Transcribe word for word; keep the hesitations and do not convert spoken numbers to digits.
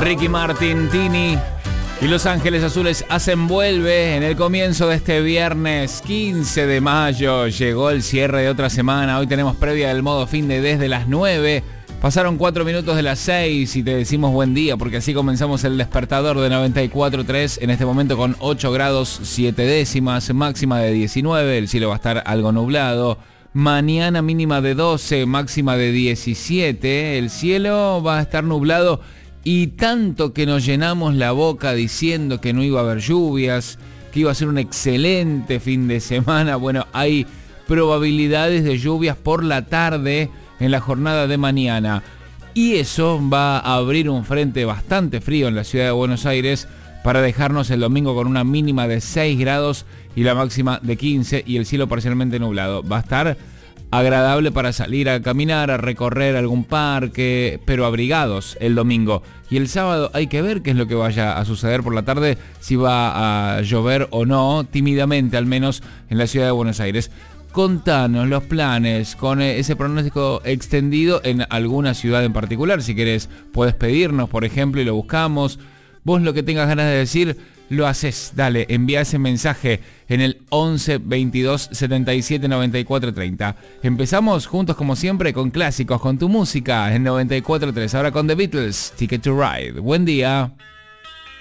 Ricky Martin, Tini y Los Ángeles Azules hacen vuelve en el comienzo de este viernes quince de mayo. Llegó el cierre de otra semana. Hoy tenemos previa del modo fin de desde las nueve. Pasaron cuatro minutos de las seis y te decimos buen día porque así comenzamos el despertador de noventa y cuatro tres. En este momento con ocho grados siete décimas, máxima de diecinueve. El cielo va a estar algo nublado. Mañana mínima de doce, máxima de diecisiete. El cielo va a estar nublado. Y tanto que nos llenamos la boca diciendo que no iba a haber lluvias, que iba a ser un excelente fin de semana. Bueno, hay probabilidades de lluvias por la tarde en la jornada de mañana. Y eso va a abrir un frente bastante frío en la ciudad de Buenos Aires para dejarnos el domingo con una mínima de seis grados y la máxima de quince y el cielo parcialmente nublado. Va a estar agradable para salir a caminar, a recorrer algún parque, pero abrigados el domingo. Y el sábado hay que ver qué es lo que vaya a suceder por la tarde, si va a llover o no, tímidamente al menos en la ciudad de Buenos Aires. Contanos los planes con ese pronóstico extendido en alguna ciudad en particular. Si querés, puedes pedirnos, por ejemplo, y lo buscamos. Vos lo que tengas ganas de decir, lo haces. Dale, envía ese mensaje en el once veintidós setenta y siete noventa y cuatro treinta. Empezamos juntos como siempre con clásicos, con tu música en noventa y cuatro tres. Ahora con The Beatles, Ticket to Ride. Buen día.